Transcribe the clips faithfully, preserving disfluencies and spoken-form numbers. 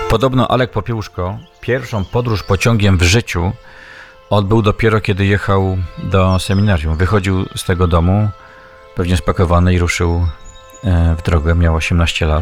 Podobno Alek Popiełuszko pierwszą podróż pociągiem w życiu odbył dopiero kiedy jechał do seminarium. Wychodził z tego domu, pewnie spakowany i ruszył w drogę. Miał osiemnaście lat.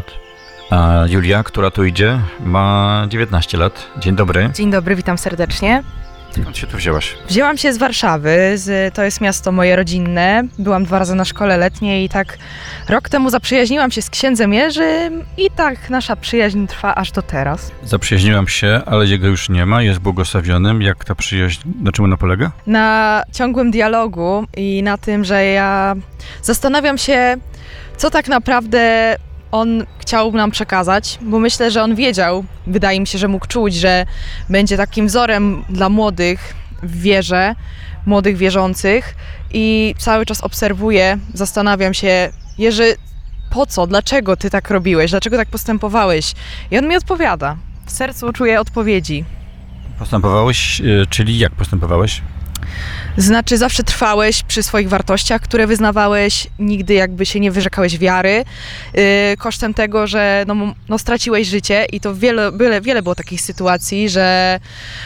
A Julia, która tu idzie, ma dziewiętnaście lat. Dzień dobry. Dzień dobry, witam serdecznie. Skąd się tu wzięłaś? Wzięłam się z Warszawy, z, to jest miasto moje rodzinne. Byłam dwa razy na szkole letniej i tak rok temu zaprzyjaźniłam się z księdzem Jerzym i tak nasza przyjaźń trwa aż do teraz. Zaprzyjaźniłam się, ale jego już nie ma, jest błogosławionym. Jak ta przyjaźń, na czym ona polega? Na ciągłym dialogu i na tym, że ja zastanawiam się, co tak naprawdę on chciał nam przekazać, bo myślę, że on wiedział, wydaje mi się, że mógł czuć, że będzie takim wzorem dla młodych w wierze, młodych wierzących i cały czas obserwuję, zastanawiam się, Jerzy, po co, dlaczego ty tak robiłeś, dlaczego tak postępowałeś? I on mi odpowiada. W sercu czuję odpowiedzi. Postępowałeś, czyli jak postępowałeś? Znaczy zawsze trwałeś przy swoich wartościach, które wyznawałeś, nigdy jakby się nie wyrzekałeś wiary, yy, kosztem tego, że no, no, straciłeś życie i to wiele, wiele, wiele było takich sytuacji, że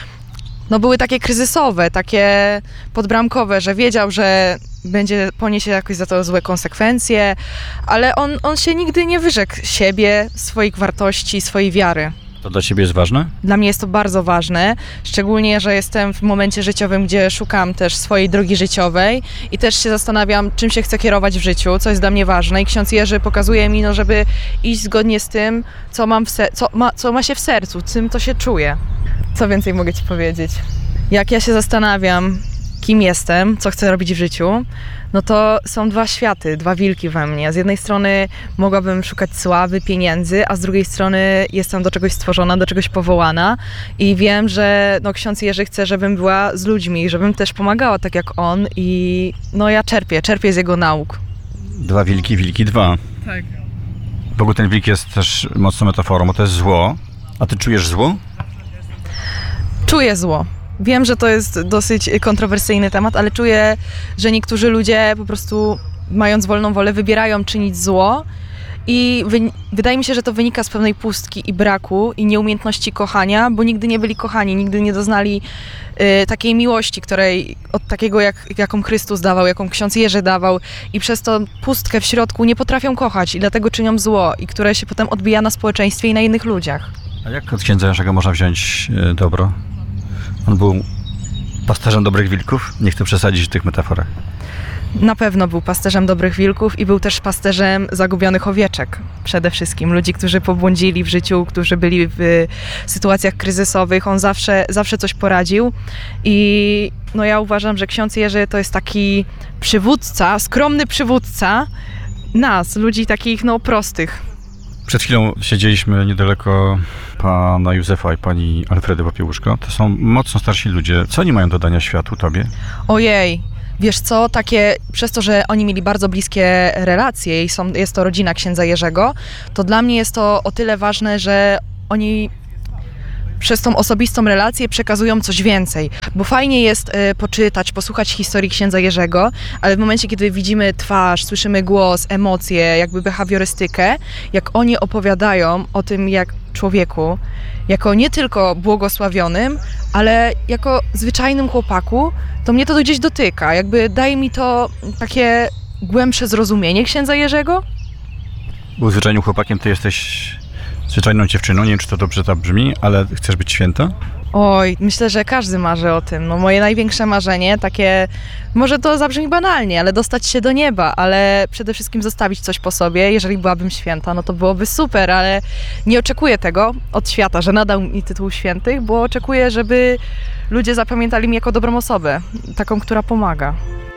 no, były takie kryzysowe, takie podbramkowe, że wiedział, że będzie poniesie jakoś za to złe konsekwencje, ale on, on się nigdy nie wyrzekł siebie, swoich wartości, swojej wiary. To dla ciebie jest ważne? Dla mnie jest to bardzo ważne, szczególnie, że jestem w momencie życiowym, gdzie szukam też swojej drogi życiowej i też się zastanawiam, czym się chcę kierować w życiu, co jest dla mnie ważne i ksiądz Jerzy pokazuje mi, no, żeby iść zgodnie z tym, co, mam w se- co, ma, co ma się w sercu, czym to się czuje. Co więcej mogę ci powiedzieć? Jak ja się zastanawiam, kim jestem, co chcę robić w życiu, no to są dwa światy, dwa wilki we mnie. Z jednej strony mogłabym szukać sławy, pieniędzy, a z drugiej strony jestem do czegoś stworzona, do czegoś powołana i wiem, że no, ksiądz Jerzy chce, żebym była z ludźmi, żebym też pomagała tak jak on i no ja czerpię, czerpię z jego nauk. Dwa wilki, wilki dwa. Tak. W ogóle ten wilk jest też mocną metaforą, bo to jest zło. A ty czujesz zło? Czuję zło. Wiem, że to jest dosyć kontrowersyjny temat, ale czuję, że niektórzy ludzie po prostu, mając wolną wolę, wybierają czynić zło i wy- wydaje mi się, że to wynika z pewnej pustki i braku i nieumiejętności kochania, bo nigdy nie byli kochani, nigdy nie doznali y, takiej miłości, której od takiego, jak, jaką Chrystus dawał, jaką ksiądz Jerzy dawał i przez tą pustkę w środku nie potrafią kochać i dlatego czynią zło i które się potem odbija na społeczeństwie i na innych ludziach. A jak od księdza Jerzego można wziąć y, dobro? On był pasterzem dobrych wilków? Nie chcę przesadzić w tych metaforach. Na pewno był pasterzem dobrych wilków i był też pasterzem zagubionych owieczek. Przede wszystkim ludzi, którzy pobłądzili w życiu, którzy byli w sytuacjach kryzysowych. On zawsze, zawsze coś poradził i no ja uważam, że ksiądz Jerzy to jest taki przywódca, skromny przywódca nas, ludzi takich no prostych. Przed chwilą siedzieliśmy niedaleko pana Józefa i pani Alfredy Popiełuszko. To są mocno starsi ludzie. Co oni mają do dania światu, tobie? Ojej, wiesz co, takie, przez to, że oni mieli bardzo bliskie relacje i są, jest to rodzina księdza Jerzego, to dla mnie jest to o tyle ważne, że oni przez tą osobistą relację przekazują coś więcej, bo fajnie jest y, poczytać, posłuchać historii księdza Jerzego, ale w momencie, kiedy widzimy twarz, słyszymy głos, emocje, jakby behawiorystykę, jak oni opowiadają o tym, jak człowieku, jako nie tylko błogosławionym, ale jako zwyczajnym chłopaku, to mnie to gdzieś dotyka, jakby daje mi to takie głębsze zrozumienie księdza Jerzego. Był zwyczajnym chłopakiem, ty jesteś zwyczajną dziewczyną, nie wiem, czy to dobrze tak brzmi, ale chcesz być święta? Oj, myślę, że każdy marzy o tym. No, moje największe marzenie, takie, może to zabrzmi banalnie, ale dostać się do nieba, ale przede wszystkim zostawić coś po sobie. Jeżeli byłabym święta, no to byłoby super, ale nie oczekuję tego od świata, że nadał mi tytuł świętych, bo oczekuję, żeby ludzie zapamiętali mnie jako dobrą osobę, taką, która pomaga.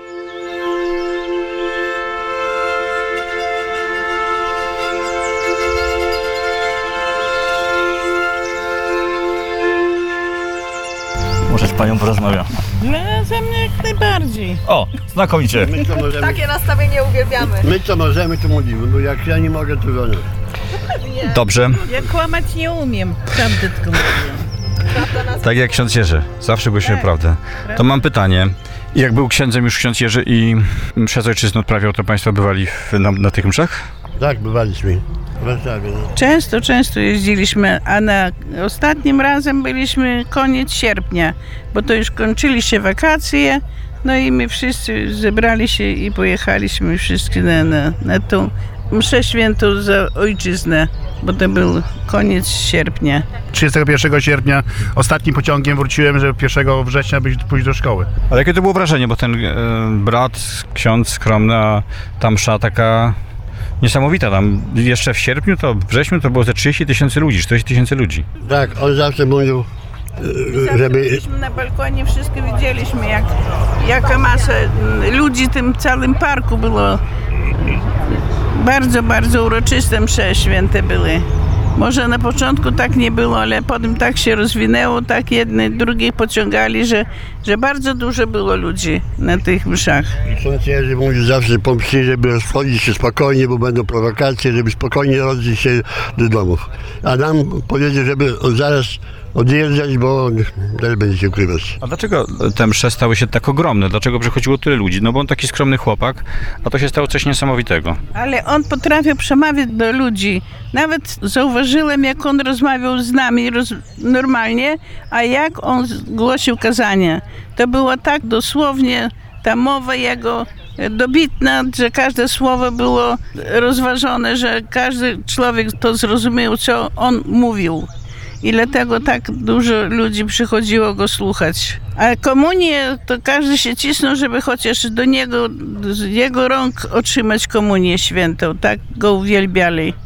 Może z panią porozmawiam. No, ze mnie jak najbardziej. O, znakomicie. My co możemy, Takie nastawienie uwielbiamy. my co możemy, to mówimy, bo jak ja nie mogę, to żona. Dobrze. Ja kłamać nie umiem, prawdę tylko mówię. Tak jak ksiądz Jerzy. Zawsze głosimy prawdę. To mam pytanie. Jak był księdzem już ksiądz Jerzy i mszę z ojczyzny odprawiał, to państwo bywali w, na, na tych mszach? Tak, bywaliśmy. W Warszawie, no. Często, często jeździliśmy, a na ostatnim razem byliśmy koniec sierpnia, bo to już kończyli się wakacje, no i my wszyscy zebrali się i pojechaliśmy wszyscy na, na, na tą mszę świętą za ojczyznę, bo to był koniec sierpnia. trzydziestego pierwszego sierpnia ostatnim pociągiem wróciłem, żeby pierwszego września być, pójść do szkoły. Ale jakie to było wrażenie, bo ten e, brat, ksiądz skromny, a ta msza taka niesamowita. Tam jeszcze w sierpniu, to w wrześniu to było ze trzydzieści tysięcy ludzi, czterdzieści tysięcy ludzi. Tak, on zawsze mówił, e, żeby... Byliśmy na balkonie, wszystko widzieliśmy, jak, jaka masa ludzi w tym całym parku było. Bardzo, bardzo uroczyste msze święte były. Może na początku tak nie było, ale potem tak się rozwinęło, tak jedne drugich pociągali, że, że bardzo dużo było ludzi na tych mszach. I ksiądz Jerzy mówił zawsze po mszy, żeby rozchodzić się spokojnie, bo będą prowokacje, żeby spokojnie rozejść się do domów. A nam powiedział, żeby zaraz odjeżdżać, bo on też będzie się ukrywać. A dlaczego te msze stały się tak ogromne? Dlaczego przychodziło tyle ludzi? No bo on taki skromny chłopak, a to się stało coś niesamowitego. Ale on potrafił przemawiać do ludzi. Nawet zauważyłem, jak on rozmawiał z nami roz, normalnie, a jak on głosił kazania. To było tak dosłownie, ta mowa jego dobitna, że każde słowo było rozważone, że każdy człowiek to zrozumiał, co on mówił. I dlatego tak dużo ludzi przychodziło go słuchać. A komunię to każdy się cisnął, żeby chociaż do niego, z jego rąk otrzymać komunię świętą. Tak go uwielbiali.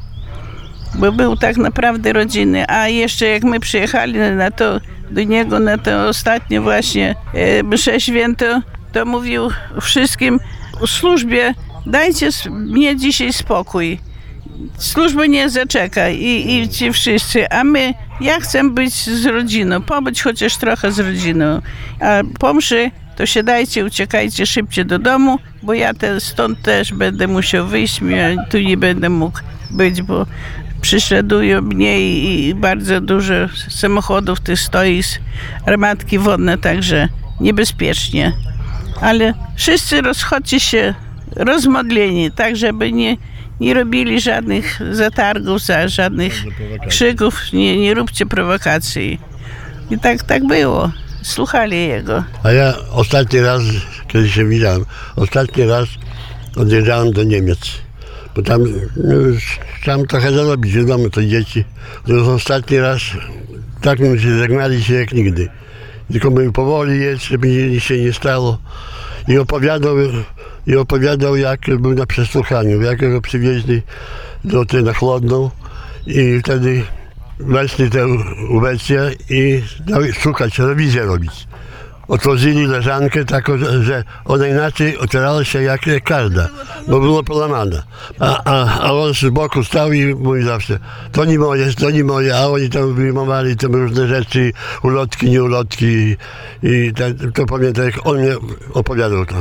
Bo był tak naprawdę rodzinny. A jeszcze jak my przyjechali na to, do niego na to ostatnie właśnie e, mszę świętą, to mówił wszystkim w służbie: dajcie mnie dzisiaj spokój. Służba nie zaczeka i, i ci wszyscy, a my, ja chcę być z rodziną, pobyć chociaż trochę z rodziną. A po mszy to siadajcie, uciekajcie szybciej do domu, bo ja te, stąd też będę musiał wyjść, ja tu nie będę mógł być, bo prześladują mnie i, i bardzo dużo samochodów tych stoi, armatki wodne, także niebezpiecznie. Ale wszyscy rozchodźcie się rozmodleni, tak żeby nie Nie robili żadnych zatargów, żadnych krzyków, nie, nie róbcie prowokacji. I tak, tak było. Słuchali jego. A ja ostatni raz, kiedy się widziałem, ostatni raz odjeżdżałem do Niemiec. Bo tam no, już chciałem trochę zarobić, wiadomo, to dzieci. To już ostatni raz tak mi się żegnali się jak nigdy. Tylko mówił, powoli jedź, żeby nic się nie stało. I opowiadał, i opowiadał, jak był na przesłuchaniu, jak go przywieźli do tej na Chłodną i wtedy weszli tę ubecję i dali szukać, rewizję robić. Otworzyli leżankę taką, że ona inaczej otwierała się jak karda, bo było połamana. A, a, a on z boku stał i mówi zawsze, to nie moje, to nie moje, a oni tam wyjmowali tam różne rzeczy, ulotki, nieulotki i, i to, to pamiętam, jak on mnie opowiadał to.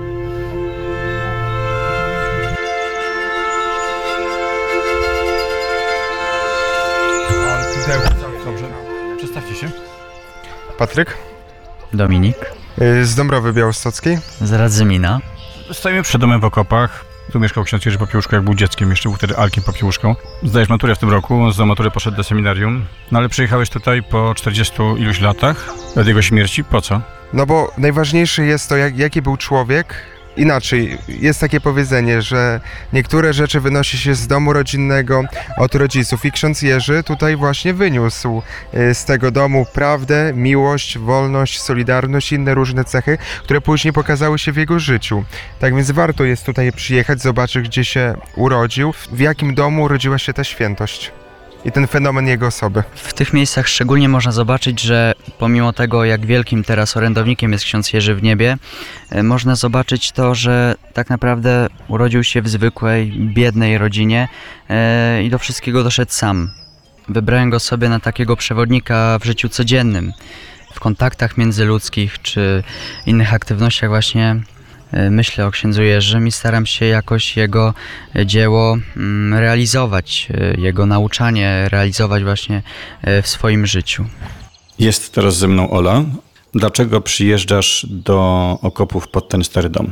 Dobrze, przedstawcie się. Patryk Dominik y, z Dąbrowy Białostockiej. z Radzymina. Stoimy przed domem w Okopach. Tu mieszkał ksiądz Jerzy Popiełuszko, jak był dzieckiem, jeszcze był wtedy Alkiem Popiełuszką. Zdajesz maturę w tym roku, z matury poszedł do seminarium. No ale przyjechałeś tutaj po czterdziestu iluś latach od jego śmierci. Po co? No bo najważniejsze jest to, jak, jaki był człowiek. Inaczej, jest takie powiedzenie, że niektóre rzeczy wynosi się z domu rodzinnego od rodziców i ksiądz Jerzy tutaj właśnie wyniósł y, z tego domu prawdę, miłość, wolność, solidarność i inne różne cechy, które później pokazały się w jego życiu. Tak więc warto jest tutaj przyjechać, zobaczyć, gdzie się urodził, w jakim domu urodziła się ta świętość i ten fenomen jego osoby. W tych miejscach szczególnie można zobaczyć, że pomimo tego, jak wielkim teraz orędownikiem jest ksiądz Jerzy w niebie, e, można zobaczyć to, że tak naprawdę urodził się w zwykłej, biednej rodzinie e, i do wszystkiego doszedł sam. Wybrałem go sobie na takiego przewodnika w życiu codziennym, w kontaktach międzyludzkich czy innych aktywnościach właśnie. Myślę o księdzu Jerzym i staram się jakoś jego dzieło realizować, jego nauczanie realizować właśnie w swoim życiu. Jest teraz ze mną Ola. Dlaczego przyjeżdżasz do Okopów pod ten stary dom?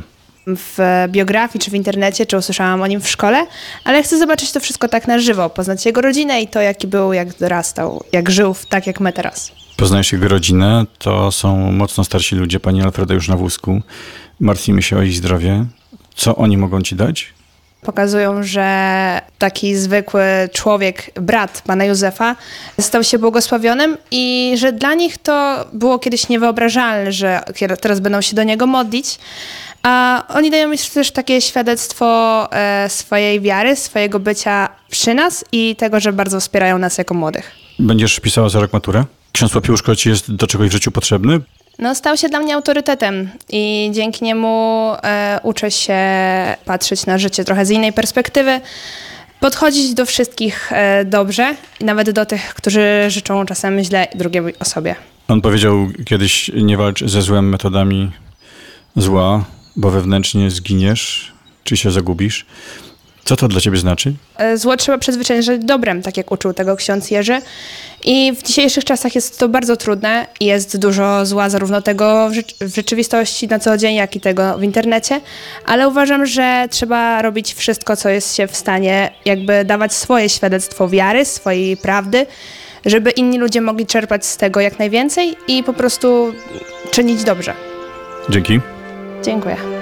w biografii, czy w internecie, czy usłyszałam o nim w szkole, ale chcę zobaczyć to wszystko tak na żywo, poznać jego rodzinę i to, jaki był, jak dorastał, jak żył tak jak my teraz. Poznajesz jego rodzinę, to są mocno starsi ludzie, pani Alfreda już na wózku. Martwimy się o ich zdrowie. Co oni mogą ci dać? Pokazują, że taki zwykły człowiek, brat pana Józefa, stał się błogosławionym i że dla nich to było kiedyś niewyobrażalne, że teraz będą się do niego modlić. A oni dają mi też takie świadectwo e, swojej wiary, swojego bycia przy nas i tego, że bardzo wspierają nas jako młodych. Będziesz pisała za rok maturę? Ksiądz Łapiuszko ci jest do czegoś w życiu potrzebny? No, stał się dla mnie autorytetem i dzięki niemu e, uczę się patrzeć na życie trochę z innej perspektywy, podchodzić do wszystkich e, dobrze, nawet do tych, którzy życzą czasem źle drugiej osobie. On powiedział kiedyś, nie walcz ze złem metodami zła, bo wewnętrznie zginiesz, czy się zagubisz. Co to dla ciebie znaczy? Zło trzeba przezwyciężać dobrem, tak jak uczył tego ksiądz Jerzy. I w dzisiejszych czasach jest to bardzo trudne. Jest dużo zła, zarówno tego w, rzecz- w rzeczywistości na co dzień, jak i tego w internecie. Ale uważam, że trzeba robić wszystko, co jest się w stanie, jakby dawać swoje świadectwo wiary, swojej prawdy, żeby inni ludzie mogli czerpać z tego jak najwięcej i po prostu czynić dobrze. Dzięki. Dziękuję.